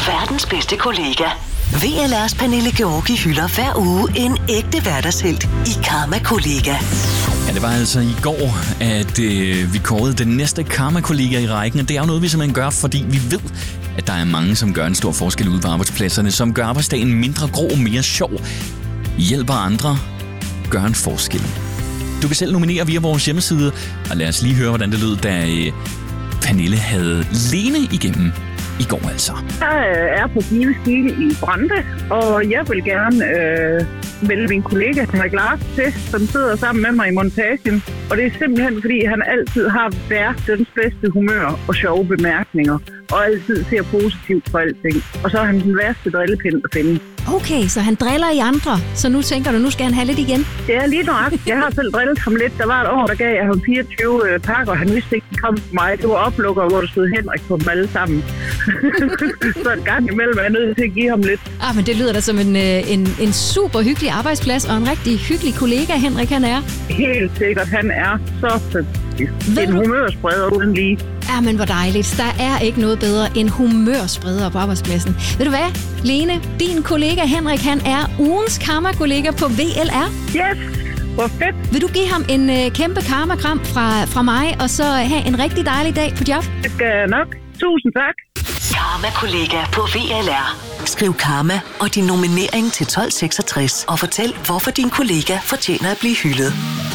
verdens bedste kollega. VLR's Pernille Georgi hylder hver uge en ægte hverdagshelt i Karma-kollega. Ja, det var altså i går, at vi kårede den næste Karma-kollega i rækken. Og det er jo noget, vi simpelthen gør, fordi vi ved, at der er mange, som gør en stor forskel ude på arbejdspladserne, som gør arbejdsdagen mindre grå og mere sjov. Hjælper andre, gør en forskel. Du kan selv nominere via vores hjemmeside, og lad os lige høre, hvordan det lød, da Pernille havde Lene igennem i går altså. Jeg er på Give Stil i Brande, og jeg vil gerne vælge min kollega Henrik Lars til, som sidder sammen med mig i montagen. Og det er simpelthen, fordi han altid har verdens bedste humør og sjove bemærkninger, og altid ser positivt på alting. Og så er han den værste drillepind at finde. Okay, så han driller i andre, så nu tænker du, nu skal han have lidt igen? Det er lige nok. Jeg har selv drillet ham lidt. Der var et år, der gav jeg ham 24 pakker, og han vidste ikke, de kom til mig. Det var oplukker, hvor der stod Henrik på dem alle sammen. Så en gang imellem er jeg nødt til at give ham lidt. Men det lyder da som en super hyggelig arbejdsplads, og en rigtig hyggelig kollega, Henrik han er. Helt sikkert, han er så fantastisk. En humørspreder uden lige. Ja, men hvor dejligt. Der er ikke noget bedre end humørspreder på arbejdspladsen. Ved du hvad, Lene, din kollega Henrik, han er ugens karma-kollega på VLR. Yes, hvor fedt. Vil du give ham en kæmpe karma-kram fra mig, og så have en rigtig dejlig dag på job? Det skal jeg nok. Tusind tak. Karma-kollega på VLR. Skriv karma og din nominering til 1266 og fortæl, hvorfor din kollega fortjener at blive hyldet.